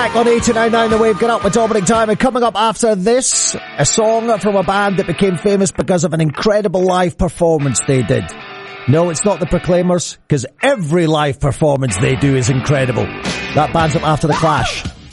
back on 89.9 The Wave. Get up with Dominic Time. And coming up after this, a song from a band that became famous because of an incredible live performance they did. No, it's not the Proclaimers, because every live performance they do is incredible. That band's up after The Clash.